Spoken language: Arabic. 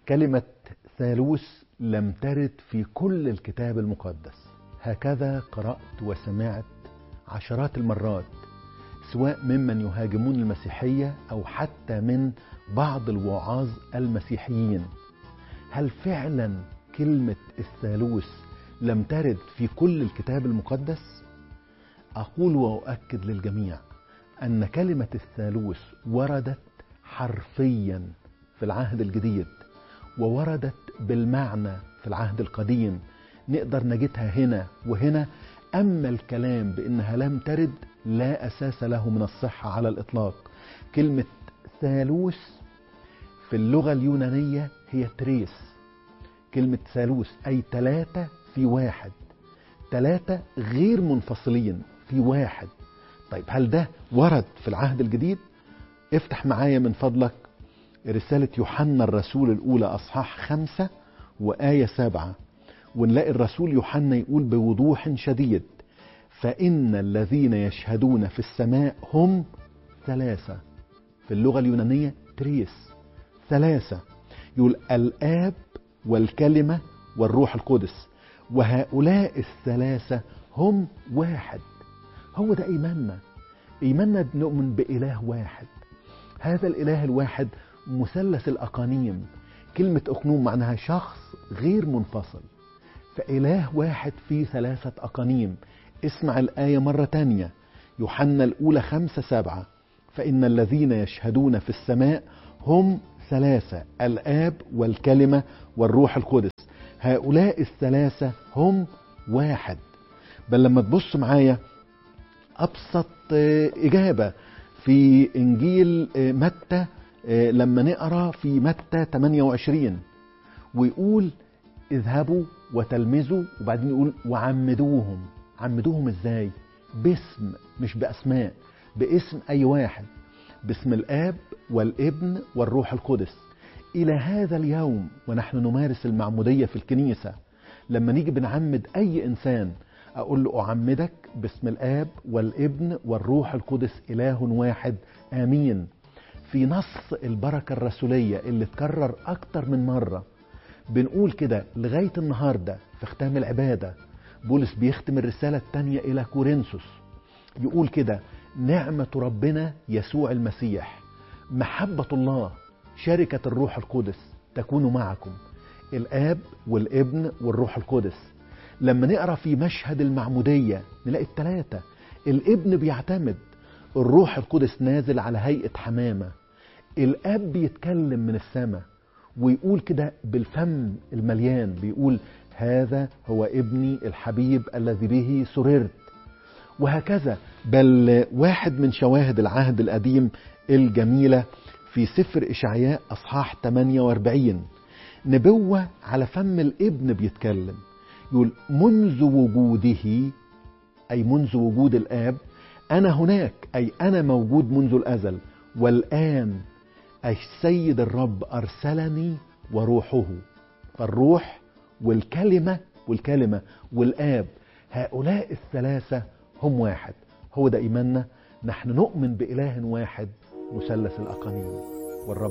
كلمة ثالوث لم ترد في كل الكتاب المقدس. هكذا قرأت وسمعت عشرات المرات، سواء ممن يهاجمون المسيحية أو حتى من بعض الوعاظ المسيحيين. هل فعلا كلمة الثالوث لم ترد في كل الكتاب المقدس؟ أقول وأؤكد للجميع أن كلمة الثالوث وردت حرفيا في العهد الجديد، ووردت بالمعنى في العهد القديم، نقدر نجدها هنا وهنا. أما الكلام بأنها لم ترد لا أساس له من الصحة على الإطلاق. كلمة ثالوث في اللغة اليونانية هي تريس. كلمة ثالوث أي ثلاثة في واحد، ثلاثة غير منفصلين في واحد. طيب هل ده ورد في العهد الجديد؟ افتح معايا من فضلك رسالة يوحنا الرسول الأولى أصحاح 5 وآية 7، ونلاقي الرسول يوحنا يقول بوضوح شديد: فإن الذين يشهدون في السماء هم ثلاثة. في اللغة اليونانية تريس، ثلاثة. يقول الآب والكلمة والروح القدس، وهؤلاء الثلاثة هم واحد. هو ده إيماننا. إيماننا نؤمن بإله واحد. هذا الإله الواحد مثلث الأقانيم. كلمة أقنوم معناها شخص غير منفصل، فإله واحد فيه ثلاثة أقانيم. اسمع الآية مرة تانية، يوحنا الأولى 5:7: فإن الذين يشهدون في السماء هم ثلاثة، الآب والكلمة والروح القدس، هؤلاء الثلاثة هم واحد. بل لما تبص معايا أبسط إجابة في إنجيل متى، لما نقرأ في متى 28 ويقول اذهبوا وتلمذوا، وبعدين يقول وعمدوهم. عمدوهم ازاي؟ باسم، مش بأسماء، باسم أي واحد، باسم الآب والابن والروح القدس. إلى هذا اليوم ونحن نمارس المعمودية في الكنيسة، لما نيجي بنعمد أي إنسان أقول له أعمدك باسم الآب والابن والروح القدس إله واحد، آمين. في نص البركة الرسولية اللي اتكرر أكتر من مرة بنقول كده لغاية النهاردة في ختام العبادة. بولس بيختم الرسالة الثانية إلى كورنثوس يقول كده: نعمة ربنا يسوع المسيح، محبة الله، شركة الروح القدس تكون معكم. الآب والابن والروح القدس. لما نقرأ في مشهد المعمودية نلاقي الثلاثة. الابن بيعتمد، الروح القدس نازل على هيئة حمامة، الآب بيتكلم من السماء ويقول كده بالفم المليان، بيقول هذا هو ابني الحبيب الذي به سررت. وهكذا. بل واحد من شواهد العهد القديم الجميلة في سفر إشعياء أصحاح 48، نبوة على فم الابن بيتكلم، يقول منذ وجوده، أي منذ وجود الآب، أنا هناك، أي أنا موجود منذ الأزل، والآن أي السيد الرب أرسلني وروحه. فالروح والكلمة والآب، هؤلاء الثلاثة هم واحد. هو ده إيماننا. نحن نؤمن بإله واحد مثلث الأقانيم.